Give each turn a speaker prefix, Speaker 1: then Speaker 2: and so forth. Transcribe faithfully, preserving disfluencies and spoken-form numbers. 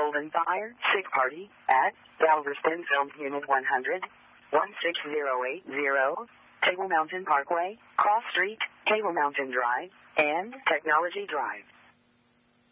Speaker 1: Golden Fire Sick Party at Galveston Film Unit one hundred, one six zero eight zero, Table Mountain Parkway, Cross Street, Table Mountain Drive, and Technology Drive.